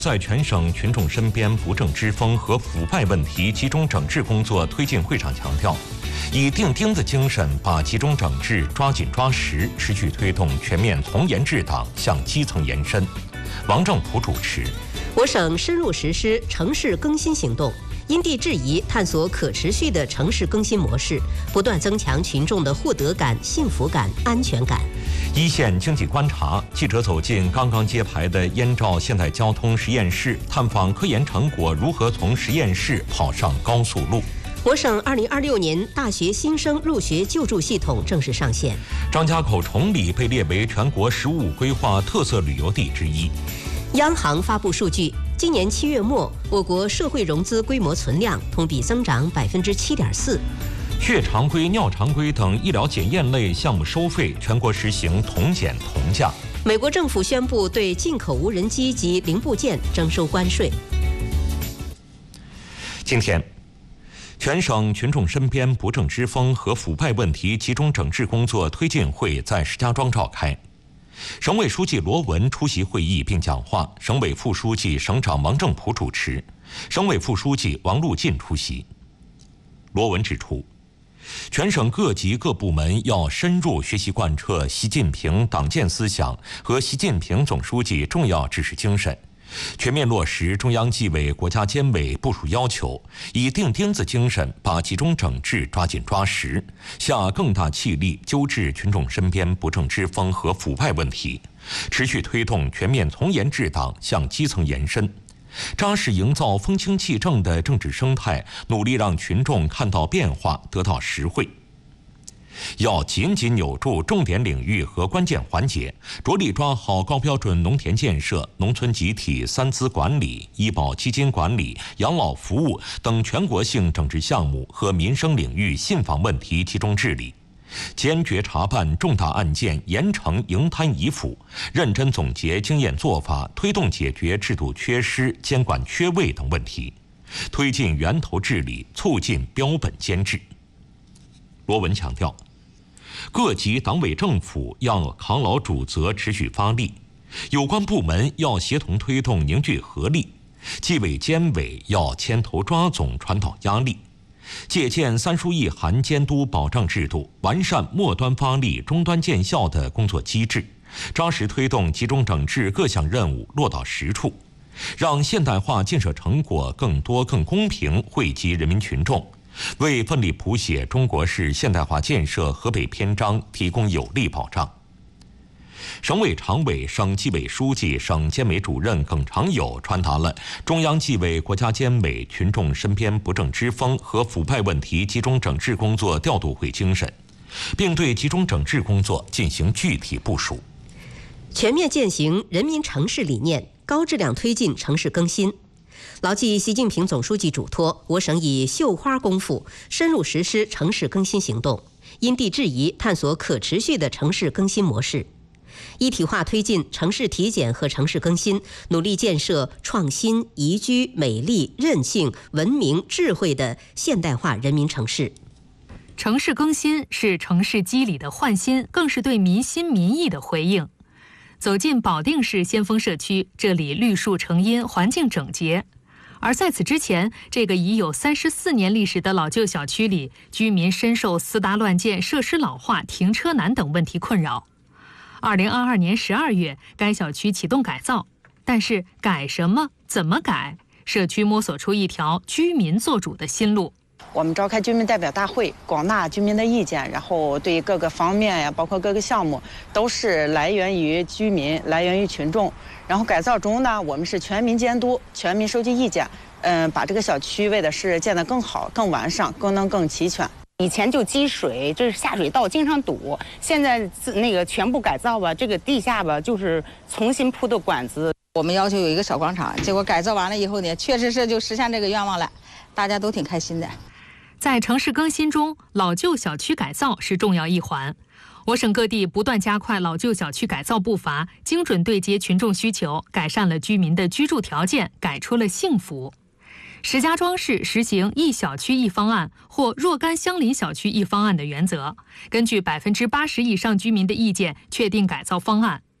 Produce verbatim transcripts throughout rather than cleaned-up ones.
在全省群众身边不正之风和腐败问题集中整治工作推进会上强调，以钉钉子精神把集中整治抓紧抓实，持续推动全面从严治党向基层延伸。王正普主持。 我省深入实施城市更新行动，因地制宜探索可持续的城市更新模式，不断增强群众的获得感、幸福感、安全感。 一线经济观察，记者走进刚刚揭牌的燕赵现代交通实验室，探访科研成果如何从实验室跑上高速路。 我省二零二六年大学新生入学救助系统正式上线。 张家口崇礼被列为全国“十五”规划特色旅游地之一。 央行发布数据，今年七月末，我国社会融资规模存量同比增长百分之七点四。 血常规、尿常规等医疗检验类项目收费全国实行同检同价。 美国政府宣布对进口无人机及零部件征收关税。 今天，全省群众身边不正之风和腐败问题集中整治工作推进会在石家庄召开。省委书记罗文出席会议并讲话，省委副书记、省长王正普主持，省委副书记王路进出席。罗文指出，全省各级各部门要深入学习贯彻习近平党建思想和习近平总书记重要指示精神，全面落实中央纪委国家监委部署要求，以钉钉子精神把集中整治抓紧抓实，下更大气力纠治群众身边不正之风和腐败问题，持续推动全面从严治党向基层延伸，扎实营造风清气正的政治生态，努力让群众看到变化，得到实惠。要紧紧扭住重点领域和关键环节，着力抓好高标准农田建设、农村集体三资管理、医保基金管理、养老服务等全国性整治项目和民生领域信访问题集中治理，坚决查办重大案件，严惩营贪遗腐，认真总结经验做法，推动解决制度缺失、监管缺位等问题，推进源头治理，促进标本兼治。罗文强调，各级党委政府要扛牢主责，持续发力，有关部门要协同推动，凝聚合力，纪委监委要牵头抓总，传导压力，借鉴三书一函监督保障制度，完善末端发力、终端见效的工作机制，扎实推动集中整治各项任务落到实处，让现代化建设成果更多、更公平惠及人民群众，为奋力谱写中国式现代化建设河北篇章提供有力保障。省委常委、省纪委书记、省监委主任耿长友传达了中央纪委国家监委群众身边不正之风和腐败问题集中整治工作调度会精神，并对集中整治工作进行具体部署。 全面践行人民城市理念，高质量推进城市更新。牢记习近平总书记嘱托，我省以绣花功夫深入实施城市更新行动，因地制宜探索可持续的城市更新模式，一体化推进城市体检和城市更新，努力建设创新、宜居、美丽、韧性、文明、智慧的现代化人民城市。 城市更新是城市肌理的焕新，更是对民心民意的回应。走进保定市先锋社区，这里绿树成荫，环境整洁。而在此之前，这个已有三十四年历史的老旧小区里，居民深受私搭乱建、设施老化、停车难等问题困扰。二零二二年十二月，该小区启动改造，但是改什么、怎么改？社区摸索出一条居民做主的新路。 我们召开居民代表大会，广纳居民的意见，然后对各个方面呀，包括各个项目，都是来源于居民，来源于群众。然后改造中呢，我们是全民监督，全民收集意见，嗯，把这个小区为的是建得更好、更完善、功能更齐全。 以前就积水，这是下水道经常堵，现在那个全部改造吧，这个地下吧就是重新铺的管子。 我们要求有一个小广场，结果改造完了以后呢，确实是就实现这个愿望了，大家都挺开心的。 在城市更新中，老旧小区改造是重要一环。我省各地不断加快老旧小区改造步伐，精准对接群众需求，改善了居民的居住条件，改出了幸福。石家庄市实行一小区一方案或若干相邻小区一方案的原则，根据百分之八十以上居民的意见确定改造方案。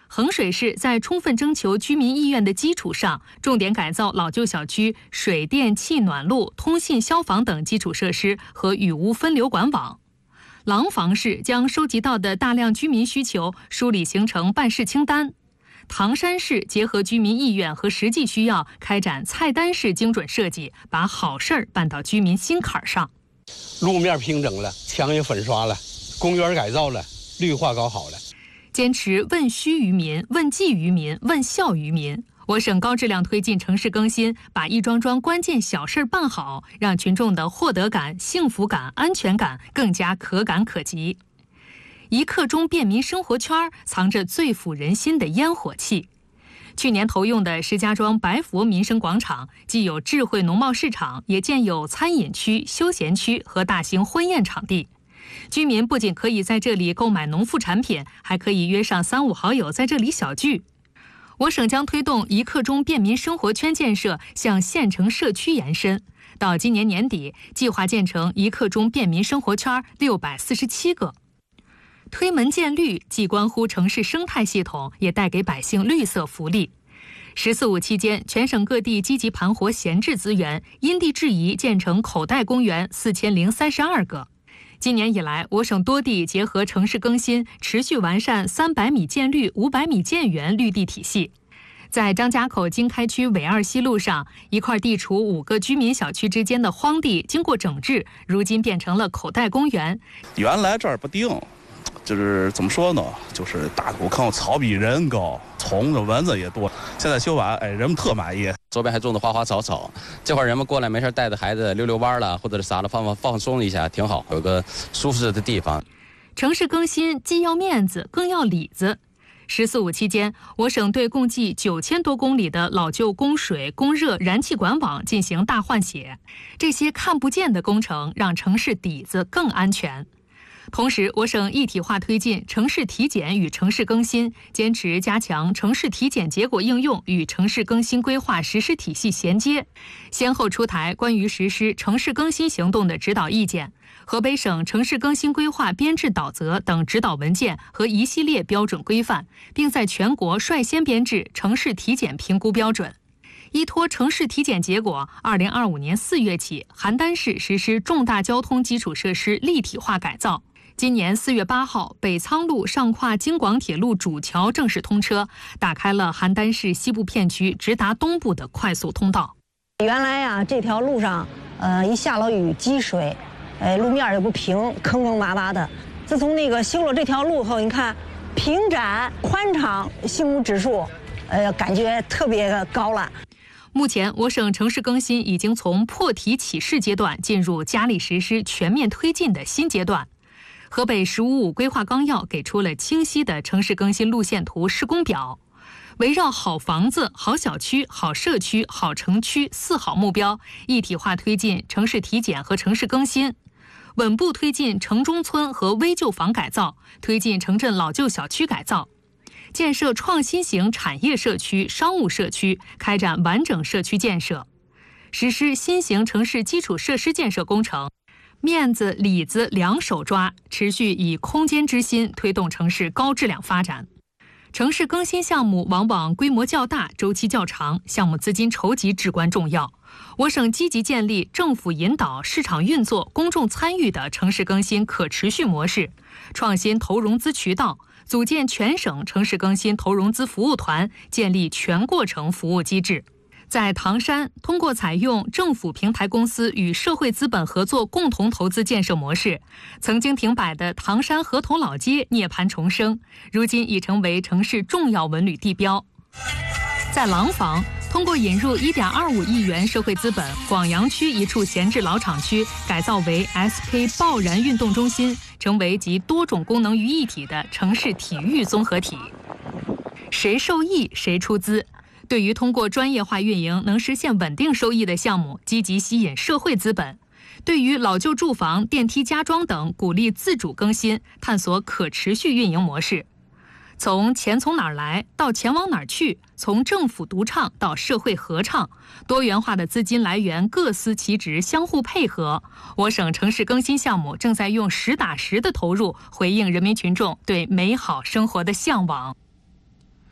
衡水市在充分征求居民意愿的基础上，重点改造老旧小区水电气暖路、通信消防等基础设施和雨污分流管网。廊坊市将收集到的大量居民需求梳理形成办事清单。唐山市结合居民意愿和实际需要，开展菜单式精准设计，把好事儿办到居民心坎上。 路面平整了，墙也粉刷了，公园改造了，绿化搞好了。 坚持问需于民、问计于民、问效于民。我省高质量推进城市更新，把一桩桩关键小事办好，让群众的获得感、幸福感、安全感更加可感可及。一刻钟便民生活圈藏着最抚人心的烟火气。去年投用的石家庄白佛民生广场，既有智慧农贸市场，也建有餐饮区、休闲区和大型婚宴场地。居民不仅可以在这里购买农副产品，还可以约上三五好友在这里小聚。我省将推动一刻钟便民生活圈建设向县城社区延伸，到今年年底，计划建成一刻钟便民生活圈六百四十七个。推门建绿既关乎城市生态系统，也带给百姓绿色福利。十四五期间，全省各地积极盘活闲置资源，因地制宜建成口袋公园四千零三十二个。今年以来，我省多地结合城市更新，持续完善三百米建绿、五百米建园绿地体系。在张家口经开区纬二西路上，一块地处五个居民小区之间的荒地，经过整治，如今变成了口袋公园。 原来这儿不定，就是怎么说呢？就是大土坑，草比人高，虫子蚊子也多。现在修完，哎，人们特满意。 周边还种的花花草草，这会儿人们过来没事带着孩子溜溜弯了，或者是啥的放放放松一下，挺好，有个舒适的地方。 城市更新既要面子，更要里子。十四五期间，我省对共计九千多公里的老旧供水、供热、燃气管网进行大换血。这些看不见的工程，让城市底子更安全。同时，我省一体化推进城市体检与城市更新，坚持加强城市体检结果应用与城市更新规划实施体系衔接，先后出台关于实施城市更新行动的指导意见、河北省城市更新规划编制导则等指导文件和一系列标准规范，并在全国率先编制城市体检评估标准。依托城市体检结果，二零二五年四月起，邯郸市实施重大交通基础设施立体化改造。今年四月八号，北仓路上跨京广铁路主桥正式通车，打开了邯郸市西部片区直达东部的快速通道。 原来啊，这条路上，呃，一下了雨积水，呃，路面也不平，坑坑洼洼的。自从那个修了这条路后，你看，平展、宽敞，幸福指数，呃，感觉特别高了。 目前，我省城市更新已经从破题起势阶段进入加力实施、全面推进的新阶段。河北“十五五”规划纲要给出了清晰的城市更新路线图施工表，围绕好房子、好小区、好社区、好城区四好目标，一体化推进城市体检和城市更新，稳步推进城中村和危旧房改造，推进城镇老旧小区改造，建设创新型产业社区、商务社区，开展完整社区建设，实施新型城市基础设施建设工程。面子、里子两手抓，持续以空间之心推动城市高质量发展。城市更新项目往往规模较大、周期较长，项目资金筹集至关重要。我省积极建立政府引导、市场运作、公众参与的城市更新可持续模式，创新投融资渠道，组建全省城市更新投融资服务团，建立全过程服务机制。在唐山，通过采用政府平台公司与社会资本合作共同投资建设模式，曾经停摆的唐山河头老街涅槃重生，如今已成为城市重要文旅地标。在廊坊，通过引入一点二五亿元社会资本，广阳区一处闲置老厂区改造为 S K 爆燃运动中心，成为集多种功能于一体的城市体育综合体。谁受益，谁出资。对于通过专业化运营能实现稳定收益的项目，积极吸引社会资本；对于老旧住房、电梯加装等，鼓励自主更新，探索可持续运营模式。从钱从哪儿来到钱往哪儿去，从政府独唱到社会合唱，多元化的资金来源各司其职，相互配合。我省城市更新项目正在用实打实的投入，回应人民群众对美好生活的向往。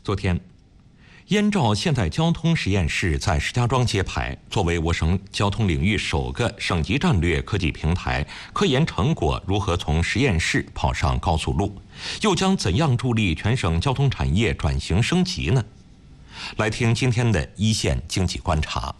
昨天，燕赵现代交通实验室在石家庄揭牌，作为我省交通领域首个省级战略科技平台，科研成果如何从实验室跑上高速路，又将怎样助力全省交通产业转型升级呢？来听今天的一线经济观察。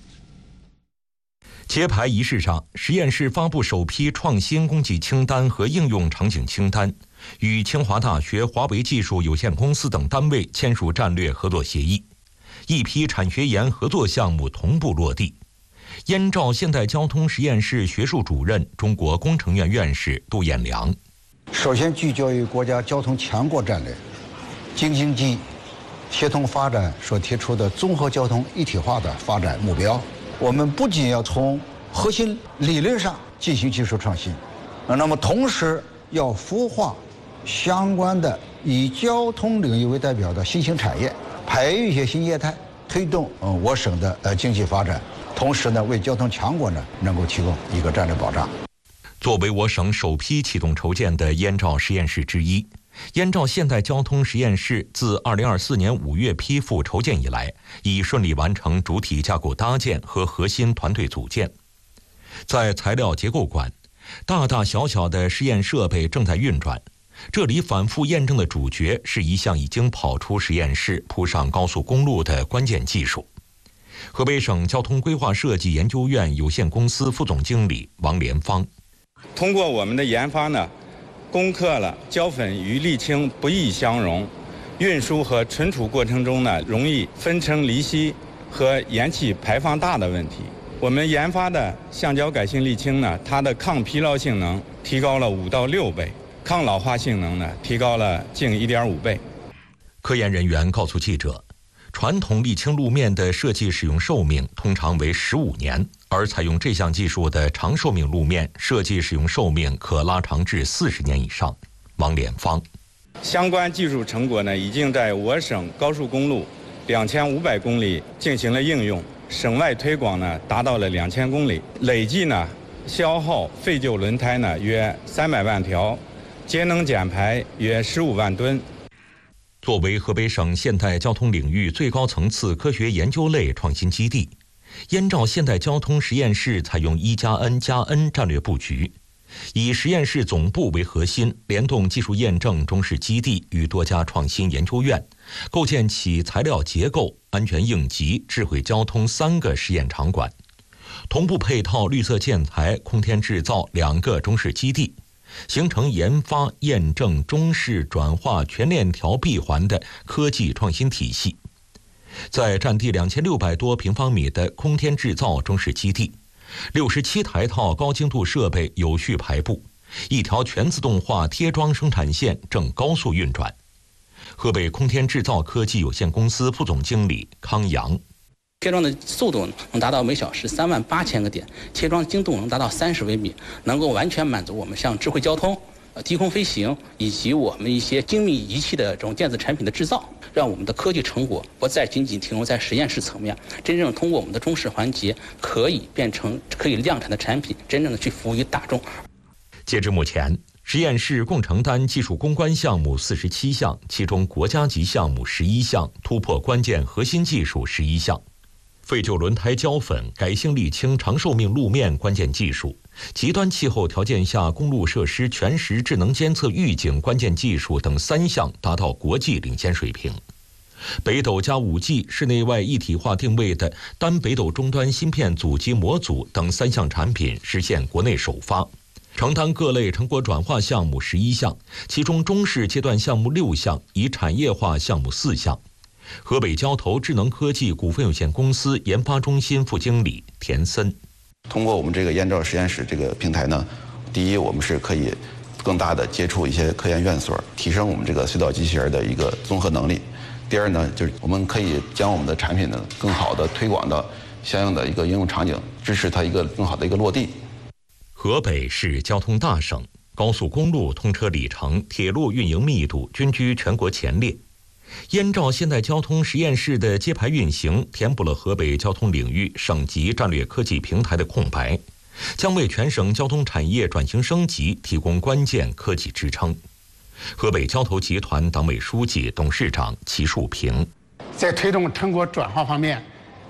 揭牌仪式上，实验室发布首批创新供给清单和应用场景清单，与清华大学、华为技术有限公司等单位签署战略合作协议，一批产学研合作项目同步落地。燕赵现代交通实验室学术主任、中国工程院院士杜彦良： 首先聚焦于国家交通强国战略、京津冀协同发展所提出的综合交通一体化的发展目标。我们不仅要从核心理论上进行技术创新，那么同时要孵化相关的以交通领域为代表的新兴产业，培育一些新业态，推动呃我省的呃经济发展，同时呢为交通强国呢能够提供一个战略保障。 作为我省首批启动筹建的燕赵实验室之一，燕赵现代交通实验室自二零二四年五月批复筹建以来，已顺利完成主体架构搭建和核心团队组建。在材料结构馆，大大小小的实验设备正在运转。这里反复验证的主角是一项已经跑出实验室、铺上高速公路的关键技术。河北省交通规划设计研究院有限公司副总经理王连芳： 通过我们的研发呢，攻克了胶粉与沥青不易相溶，运输和存储过程中呢容易分层离析和烟气排放大的问题。我们研发的橡胶改性沥青呢，它的抗疲劳性能提高了五到六倍，抗老化性能呢提高了近一点五倍。 科研人员告诉记者，传统沥青路面的设计使用寿命通常为十五年，而采用这项技术的长寿命路面设计使用寿命可拉长至四十年以上。王连芳： 相关技术成果呢，已经在我省高速公路两千五百公里进行了应用，省外推广呢达到了两千公里，累计呢消耗废旧轮胎呢约三百万条，节能减排约十五万吨。 作为河北省现代交通领域最高层次科学研究类创新基地，燕赵现代交通实验室采用一加 N 加 N 战略布局，以实验室总部为核心，联动技术验证中试基地与多家创新研究院，构建起材料结构、安全应急、智慧交通三个实验场馆，同步配套绿色建材、空天制造两个中试基地，形成研发、验证、中试、转化全链条闭环的科技创新体系。在占地两千六百多平方米的空天制造中试基地，六十七台套高精度设备有序排布，一条全自动化贴装生产线正高速运转。河北空天制造科技有限公司副总经理康阳： 贴装的速度能达到每小时三万八千个点，贴装精度能达到三十微米，能够完全满足我们像智慧交通、呃低空飞行以及我们一些精密仪器的这种电子产品的制造，让我们的科技成果不再仅仅停留在实验室层面，真正通过我们的中试环节，可以变成可以量产的产品，真正的去服务于大众。 截至目前，实验室共承担技术攻关项目四十七项，其中国家级项目十一项，突破关键核心技术十一项。废旧轮胎胶粉、改性沥青长寿命路面关键技术，极端气候条件下公路设施全时智能监测预警关键技术等三项达到国际领先水平。北斗加 五 G 室内外一体化定位的单北斗终端芯片组及模组等三项产品实现国内首发，承担各类成果转化项目十一项，其中中试阶段项目六项，以产业化项目四项。河北交投智能科技股份有限公司研发中心副经理田森： 通过我们这个燕赵实验室这个平台呢，第一，我们是可以更大的接触一些科研院所，提升我们这个隧道机器人的一个综合能力。第二呢，就是我们可以将我们的产品呢更好的推广到相应的一个应用场景，支持它一个更好的一个落地。 河北是交通大省，高速公路通车里程、铁路运营密度均居全国前列。燕赵现代交通实验室的揭牌运行，填补了河北交通领域省级战略科技平台的空白，将为全省交通产业转型升级提供关键科技支撑。 河北交投集团党委书记、董事长齐树平。 在推动成果转化方面，